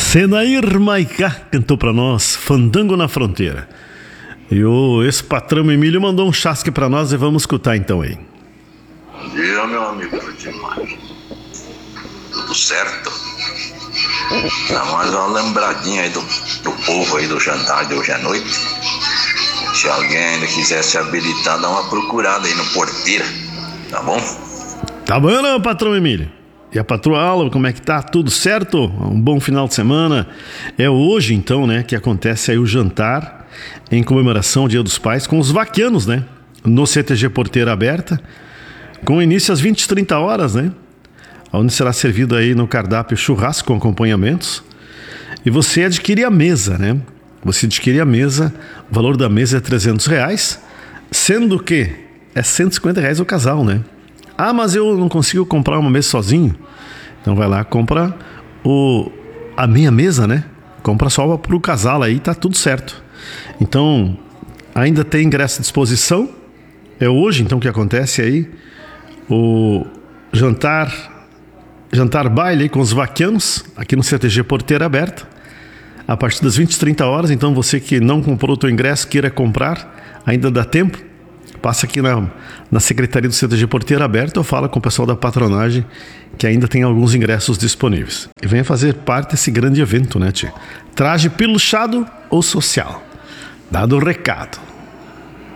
Senair Maiká cantou pra nós Fandango na Fronteira. E o ex-patrão Emílio mandou um chasque pra nós e vamos escutar então aí. Bom dia, meu amigo Rutimar. Tudo certo? Dá mais uma lembradinha aí do povo aí do jantar de hoje à noite. Se alguém ainda quiser se habilitar, dá uma procurada aí no Porteira, tá bom? Tá bom, né, patrão Emílio? E a patroa Alva, como é que tá? Tudo certo? Um bom final de semana. É hoje, então, né, que acontece aí o jantar em comemoração ao Dia dos Pais com os vaquianos, né? No CTG Porteira Aberta, com início às 20h30, né? Onde será servido aí no cardápio churrasco com acompanhamentos. E você adquire a mesa, né? Você adquire a mesa, o valor da mesa é R$300, sendo que é R$150 o casal, né? Ah, mas eu não consigo comprar uma mesa sozinho. Então vai lá, compra a minha mesa, né? Compra só pro casal aí, tá tudo certo. Então, ainda tem ingresso à disposição. É hoje, então, que acontece aí o jantar baile aí com os vaquianos, aqui no CTG Porteira Aberta, a partir das 20h30. Então, você que não comprou o teu ingresso, queira comprar, ainda dá tempo. Passa aqui na Secretaria do CTG Porteira Aberta ou fala com o pessoal da patronagem que ainda tem alguns ingressos disponíveis. E venha fazer parte desse grande evento, né, tia? Traje peluchado ou social? Dado o recado.